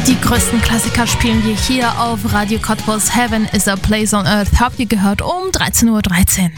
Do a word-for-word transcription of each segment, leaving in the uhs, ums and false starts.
Die größten Klassiker spielen wir hier auf Radio Cottbus. Heaven is a Place on Earth. Habt ihr gehört um dreizehn Uhr dreizehn.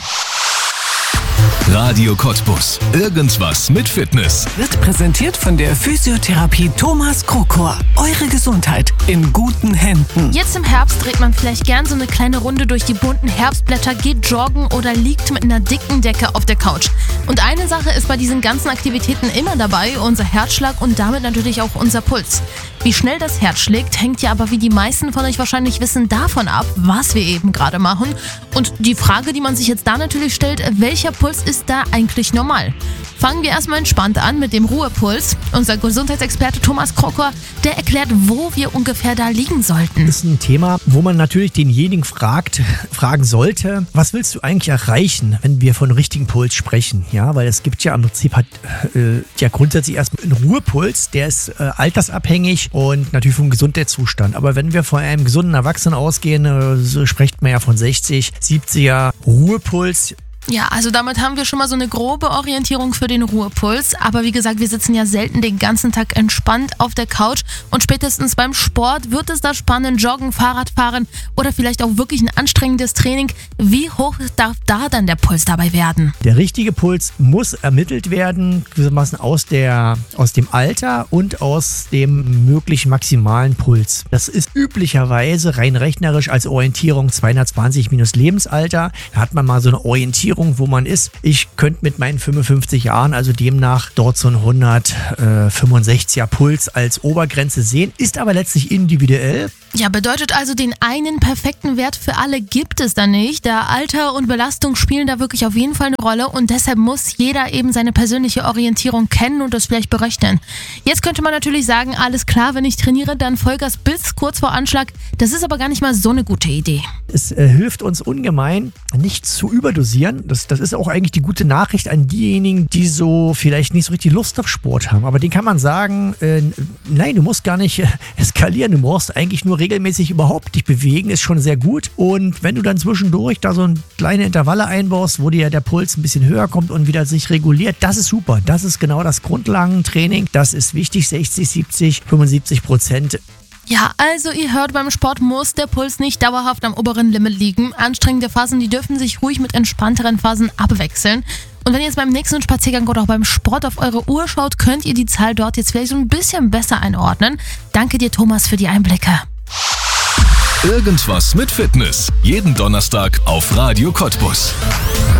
Radio Cottbus. Irgendwas mit Fitness. Wird präsentiert von der Physiotherapie Thomas Krokor. Eure Gesundheit in guten Händen. Jetzt im Herbst dreht man vielleicht gern so eine kleine Runde durch die bunten Herbstblätter, geht joggen oder liegt mit einer dicken Decke auf der Couch. Und eine Sache ist bei diesen ganzen Aktivitäten immer dabei, unser Herzschlag und damit natürlich auch unser Puls. Wie schnell das Herz schlägt, hängt ja aber, wie die meisten von euch wahrscheinlich wissen, davon ab, was wir eben gerade machen. Und die Frage, die man sich jetzt da natürlich stellt, welcher Puls ist da eigentlich normal? Fangen wir erstmal entspannt an mit dem Ruhepuls. Unser Gesundheitsexperte Thomas Krokor, der erklärt, wo wir ungefähr da liegen sollten. Das ist ein Thema, wo man natürlich denjenigen fragt, fragen sollte, was willst du eigentlich erreichen, wenn wir von richtigen Puls sprechen? Ja, weil es gibt ja im Prinzip hat, äh, ja grundsätzlich erstmal einen Ruhepuls, der ist äh, altersabhängig und natürlich vom Gesundheitszustand. Aber wenn wir von einem gesunden Erwachsenen ausgehen, äh, so spricht man ja von sechzig, siebziger Ruhepuls. Ja, also damit haben wir schon mal so eine grobe Orientierung für den Ruhepuls. Aber wie gesagt, wir sitzen ja selten den ganzen Tag entspannt auf der Couch. Und spätestens beim Sport wird es da spannend, Joggen, Fahrradfahren oder vielleicht auch wirklich ein anstrengendes Training. Wie hoch darf da dann der Puls dabei werden? Der richtige Puls muss ermittelt werden, gewissermaßen aus, der, aus dem Alter und aus dem möglichen maximalen Puls. Das ist üblicherweise rein rechnerisch als Orientierung zweihundertzwanzig minus Lebensalter. Da hat man mal so eine Orientierung, wo man ist. Ich könnte mit meinen fünfundfünfzig Jahren also demnach dort so ein hundertfünfundsechziger Puls als Obergrenze sehen, ist aber letztlich individuell. Ja, bedeutet also, den einen perfekten Wert für alle gibt es da nicht. Der Alter und Belastung spielen da wirklich auf jeden Fall eine Rolle und deshalb muss jeder eben seine persönliche Orientierung kennen und das vielleicht berechnen. Jetzt könnte man natürlich sagen, alles klar, wenn ich trainiere, dann Vollgas bis kurz vor Anschlag. Das ist aber gar nicht mal so eine gute Idee. Es äh, hilft uns ungemein, nicht zu überdosieren. Das, das ist auch eigentlich die gute Nachricht an diejenigen, die so vielleicht nicht so richtig Lust auf Sport haben. Aber denen kann man sagen, äh, nein, du musst gar nicht äh, eskalieren. Du brauchst eigentlich nur regelmäßig überhaupt dich bewegen, ist schon sehr gut. Und wenn du dann zwischendurch da so ein kleine Intervalle einbaust, wo dir der Puls ein bisschen höher kommt und wieder sich reguliert, das ist super. Das ist genau das Grundlagentraining. Das ist wichtig, sechzig, siebzig, fünfundsiebzig Prozent. Ja, also ihr hört, beim Sport muss der Puls nicht dauerhaft am oberen Limit liegen. Anstrengende Phasen, die dürfen sich ruhig mit entspannteren Phasen abwechseln. Und wenn ihr jetzt beim nächsten Spaziergang oder auch beim Sport auf eure Uhr schaut, könnt ihr die Zahl dort jetzt vielleicht so ein bisschen besser einordnen. Danke dir, Thomas, für die Einblicke. Irgendwas mit Fitness. Jeden Donnerstag auf Radio Cottbus.